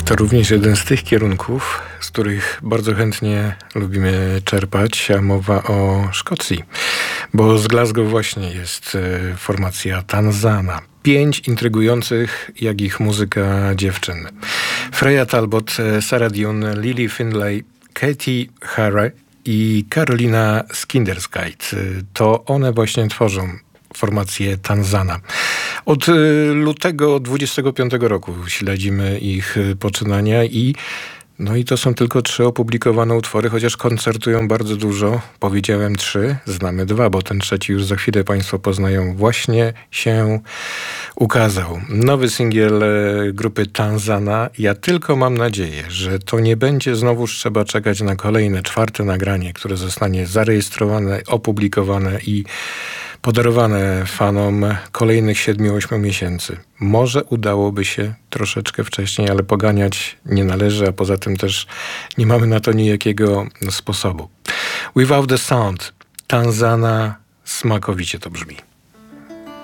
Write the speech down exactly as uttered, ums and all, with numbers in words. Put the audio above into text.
To również jeden z tych kierunków, z których bardzo chętnie lubimy czerpać, a mowa o Szkocji. Bo z Glasgow właśnie jest formacja Tanzana. Pięć intrygujących, jak ich muzyka, dziewczyn. Freya Talbot, Sarah Dune, Lily Findlay, Katie Harry i Carolina Skinderskite. To one właśnie tworzą formację Tanzana. Od lutego dwudziestego piątego roku śledzimy ich poczynania i no i to są tylko trzy opublikowane utwory, chociaż koncertują bardzo dużo. Powiedziałem trzy, znamy dwa, bo ten trzeci już za chwilę Państwo poznają. Właśnie się ukazał. Nowy singiel grupy Tanzana. Ja tylko mam nadzieję, że to nie będzie znowuż trzeba czekać na kolejne, czwarte nagranie, które zostanie zarejestrowane, opublikowane i podarowane fanom kolejnych siedmiu, ośmiu miesięcy. Może udałoby się troszeczkę wcześniej, ale poganiać nie należy, a poza tym też nie mamy na to nijakiego sposobu. Without the Sound. Tanzana, smakowicie to brzmi.